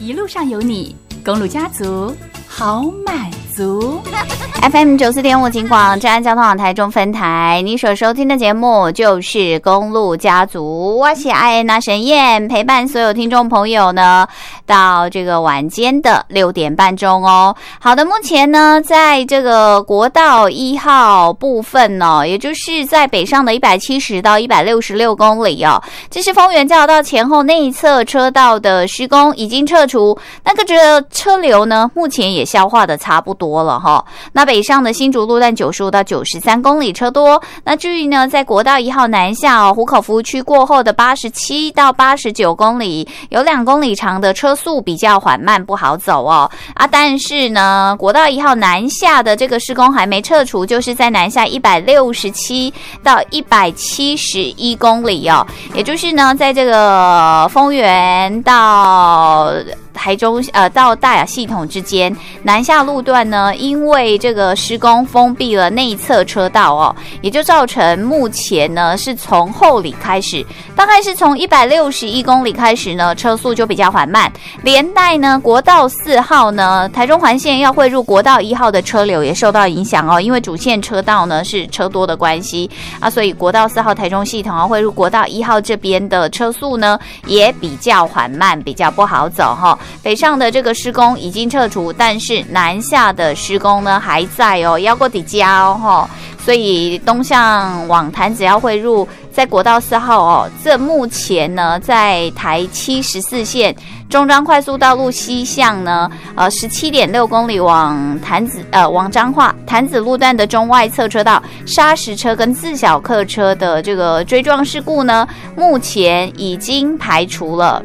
一路上有你，公路家族好满足。 FM 94.5警广治安交通网台中分台，你所收听的节目就是公路家族，我是艾安娜沈燕，陪伴所有听众朋友呢到这个晚间的6点半钟哦。好的，目前呢在这个国道1号部分呢，也就是在北上的170到166公里哦，这是丰原交流道前后内侧车道的施工已经撤除，那个车流呢目前也消化的差不多了哈。那北上的新竹路段95到93公里车多，那至于呢在国道1号南下湖口服务区过后的87到89公里，有2公里长的车速比较缓慢不好走哦但是呢国道1号南下的这个施工还没撤除，就是在南下167到171公里哦，也就是呢在这个丰原到台中到大雅系统之间南下路段呢，因为这个施工封闭了内侧车道哦，也就造成目前呢是从后里开始，大概是从161公里开始呢车速就比较缓慢，连带呢国道4号呢台中环线要汇入国道1号的车流也受到影响哦，因为主线车道呢是车多的关系所以国道4号台中系统要汇入国道1号这边的车速呢也比较缓慢，比较不好走哈。北上的这个施工已经撤除，但是南下的施工呢还在哦，要过底加哦，所以东向往潭子要汇入在国道4号哦，这目前呢在台714线中彰快速道路西向呢17.6公里往往彰化潭子路段的中外侧车道，砂石车跟自小客车的这个追撞事故呢目前已经排除了。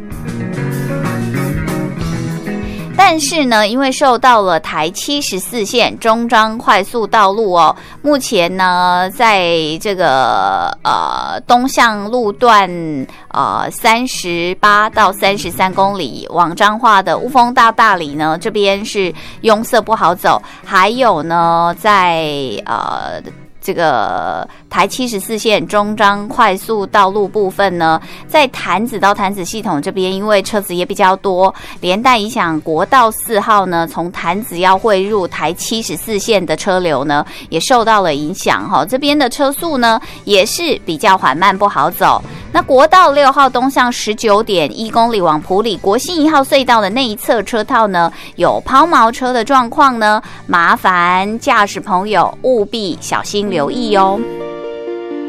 但是呢因为受到了台74线中彰快速道路哦，目前呢在这个东向路段38到33公里往彰化的雾峰到大里呢这边是拥塞不好走，还有呢在这个台74线中彰快速道路部分呢，在潭子到潭子系统这边，因为车子也比较多，连带影响国道4号呢，从潭子要汇入台74线的车流呢，也受到了影响哈。这边的车速呢，也是比较缓慢不好走。那国道6号东向19.1公里往埔里国信1号隧道的内侧车道呢，有抛锚车的状况呢，麻烦驾驶朋友务必小心留意哦。